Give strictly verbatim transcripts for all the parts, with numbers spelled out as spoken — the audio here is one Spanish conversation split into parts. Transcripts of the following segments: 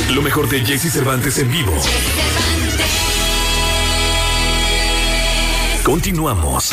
Lo mejor de Jesse Cervantes en vivo. Continuamos.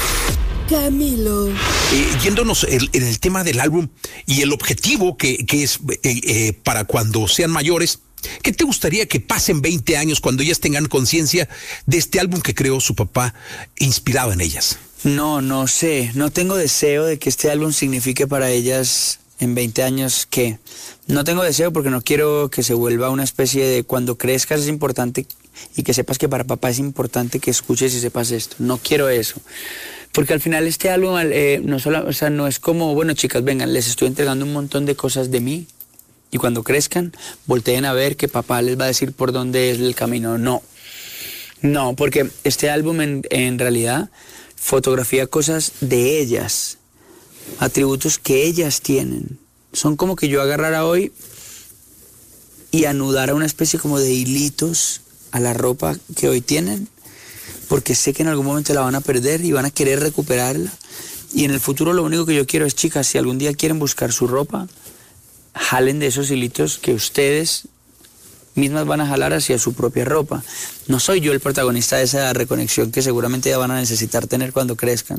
Camilo. Eh, yéndonos en el, el tema del álbum y el objetivo que, que es eh, eh, para cuando sean mayores, ¿qué te gustaría que pasen veinte años cuando ellas tengan conciencia de este álbum que creó su papá, inspirado en ellas? No, no sé, no tengo deseo de que este álbum signifique para ellas en veinte años qué. No tengo deseo porque no quiero que se vuelva una especie de cuando crezcas es importante y que sepas que para papá es importante que escuches y sepas esto. No quiero eso. Porque al final este álbum eh, no, solo, o sea, no es como, bueno chicas, vengan, les estoy entregando un montón de cosas de mí y cuando crezcan volteen a ver que papá les va a decir por dónde es el camino. No, no, porque este álbum en, en realidad fotografía cosas de ellas, atributos que ellas tienen. Son como que yo agarrara hoy y anudara una especie como de hilitos a la ropa que hoy tienen, porque sé que en algún momento la van a perder y van a querer recuperarla. Y en el futuro lo único que yo quiero es, chicas, si algún día quieren buscar su ropa, jalen de esos hilitos que ustedes mismas van a jalar hacia su propia ropa. No soy yo el protagonista de esa reconexión que seguramente ya van a necesitar tener cuando crezcan.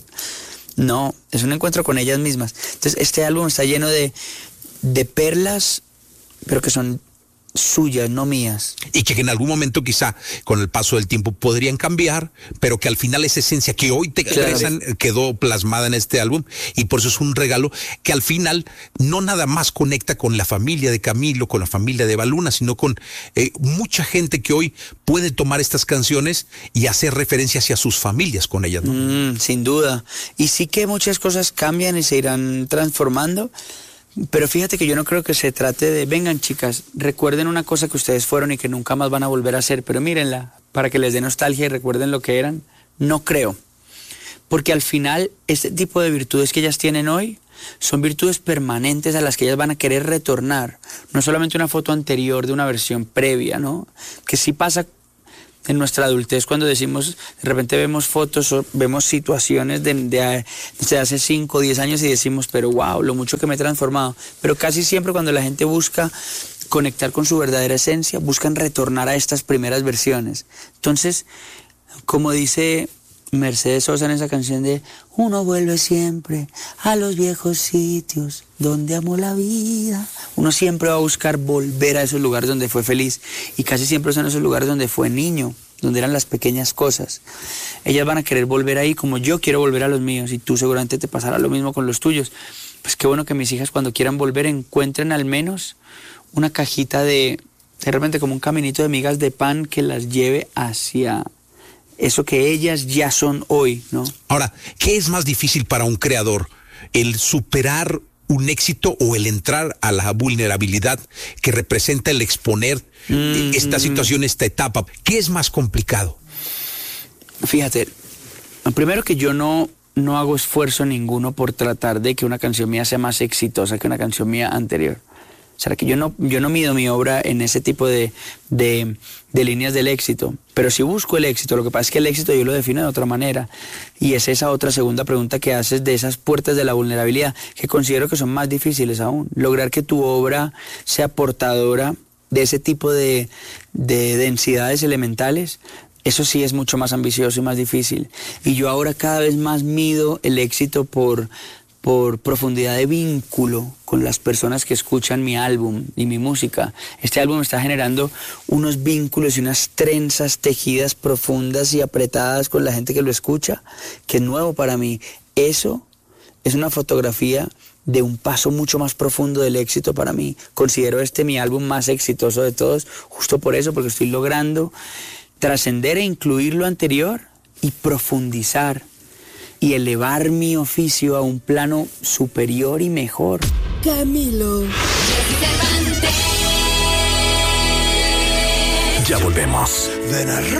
No, es un encuentro con ellas mismas. Entonces este álbum está lleno de, de perlas, pero que son suyas, no mías. Y que en algún momento quizá con el paso del tiempo podrían cambiar, pero que al final esa esencia que hoy te claro. expresan quedó plasmada en este álbum y por eso es un regalo que al final no nada más conecta con la familia de Camilo, con la familia de Baluna, sino con eh, mucha gente que hoy puede tomar estas canciones y hacer referencia hacia sus familias con ellas, ¿no? Mm, sin duda. Y sí que muchas cosas cambian y se irán transformando. Pero fíjate que yo no creo que se trate de, vengan chicas, recuerden una cosa que ustedes fueron y que nunca más van a volver a hacer, pero mírenla, para que les dé nostalgia y recuerden lo que eran. No creo. Porque al final, este tipo de virtudes que ellas tienen hoy son virtudes permanentes a las que ellas van a querer retornar. No solamente una foto anterior de una versión previa, ¿no? Que sí pasa en nuestra adultez cuando decimos, de repente vemos fotos o vemos situaciones de, de, de hace cinco o diez años y decimos, pero wow, lo mucho que me he transformado. Pero casi siempre cuando la gente busca conectar con su verdadera esencia, buscan retornar a estas primeras versiones. Entonces, como dice Mercedes Sosa en esa canción de uno vuelve siempre a los viejos sitios donde amó la vida, uno siempre va a buscar volver a esos lugares donde fue feliz y casi siempre son esos lugares donde fue niño, donde eran las pequeñas cosas. Ellas van a querer volver ahí como yo quiero volver a los míos y tú seguramente te pasará lo mismo con los tuyos. Pues qué bueno que mis hijas cuando quieran volver encuentren al menos una cajita de, de repente como un caminito de migas de pan que las lleve hacia eso que ellas ya son hoy, ¿no? Ahora, ¿qué es más difícil para un creador? ¿El superar un éxito o el entrar a la vulnerabilidad que representa el exponer mm. esta situación, esta etapa? ¿Qué es más complicado? Fíjate, primero que yo no, no hago esfuerzo ninguno por tratar de que una canción mía sea más exitosa que una canción mía anterior. O sea, que yo no, yo no mido mi obra en ese tipo de, de, de líneas del éxito, pero sí busco el éxito. Lo que pasa es que el éxito yo lo defino de otra manera y es esa otra segunda pregunta que haces de esas puertas de la vulnerabilidad que considero que son más difíciles aún. Lograr que tu obra sea portadora de ese tipo de, de densidades elementales, eso sí es mucho más ambicioso y más difícil. Y yo ahora cada vez más mido el éxito por... por profundidad de vínculo con las personas que escuchan mi álbum y mi música. Este álbum está generando unos vínculos y unas trenzas tejidas profundas y apretadas con la gente que lo escucha, que es nuevo para mí. Eso es una fotografía de un paso mucho más profundo del éxito para mí. Considero este mi álbum más exitoso de todos, justo por eso, porque estoy logrando trascender e incluir lo anterior y profundizar y elevar mi oficio a un plano superior y mejor. Camilo. Ya volvemos.